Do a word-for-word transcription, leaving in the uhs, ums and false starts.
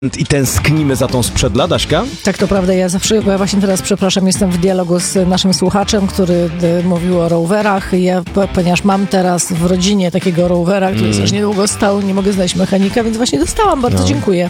I tęsknimy za tą sprzed lat, Aśka? Tak, to prawda. Ja zawsze, bo ja właśnie teraz, przepraszam, jestem w dialogu z naszym słuchaczem, który y, mówił o rowerach. Ja, po, ponieważ mam teraz w rodzinie takiego rowera, który mm. już niedługo stał, nie mogę znaleźć mechanika, więc właśnie dostałam. Bardzo no. dziękuję.